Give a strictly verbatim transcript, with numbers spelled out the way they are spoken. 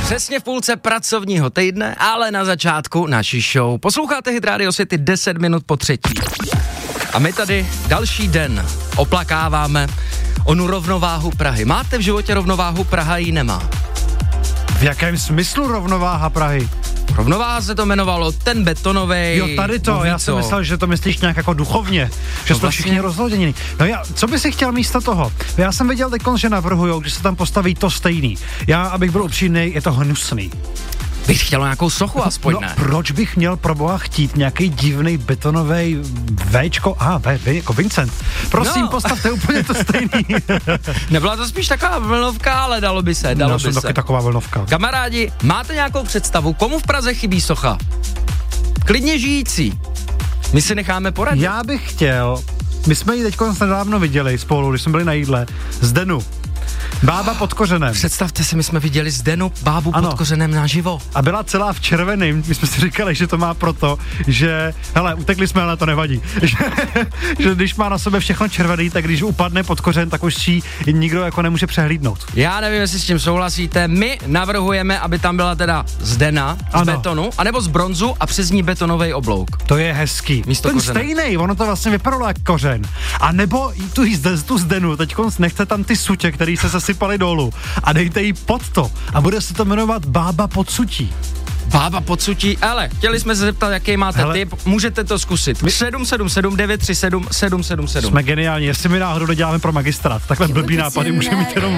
Přesně v půlce pracovního týdne, ale na začátku naší show. Posloucháte Hit Radio City deset minut po třetí. A my tady další den oplakáváme onu rovnováhu Prahy. Máte v životě rovnováhu? Praha ji nemá. V jakém smyslu rovnováha Prahy? Rovnováha se to jmenovalo, ten betonovej. Jo, tady to, já jsem myslel, že to myslíš nějak jako duchovně, že jsme vlastně všichni rozlodění. No já, co by si chtěl místo toho? Já jsem viděl teď, že navrhujou, že se tam postaví to stejný. Já, abych byl upřímnej, je to hnusný. Bych chtěl nějakou sochu aspoň, no, ne? proč bych měl pro boha chtít nějaký divný betonový Včko, aha, v, v, jako Vincent. Prosím, no. Postavte úplně to stejný. Nebyla to spíš taková vlnovka, ale dalo by se, dalo no, by jsem se. taky taková vlnovka. Kamarádi, máte nějakou představu, komu v Praze chybí socha? Klidně žijící. My si necháme poradit. Já bych chtěl, my jsme ji teďko nedávno viděli spolu, když jsme byli na jídle, Zdenu. Bába pod kořenem. Představte si, my jsme viděli Zdenu bábu ano. pod kořenem naživo. A byla celá v červeném. My jsme si říkali, že to má proto, že, hele, utekli jsme, ale to nevadí. že, že když má na sobě všechno červený, tak když upadne pod kořen, tak už si nikdo jako nemůže přehlídnout. Já nevím, jestli s tím souhlasíte. My navrhujeme, aby tam byla teda Zdena z ano. betonu, anebo z bronzu a přes ní betonový oblouk. To je hezký. Místo ten kořene. Stejnej, ono to vlastně vypadalo jak kořen. A nebo tu, tu Zdenu, teďkonc nechte tam ty sutě, který se zasypali dolů a dejte jí pod to a bude se to jmenovat Bába pod sutí. Bába pod sutí, ale chtěli jsme se zeptat, jaký máte hele, tip, můžete to zkusit. My... sedm sedm sedm devět tři sedm sedm sedm sedm. Jsme geniální, jestli my náhodou neděláme pro magistrát, takhle blbý nápady může mít jenom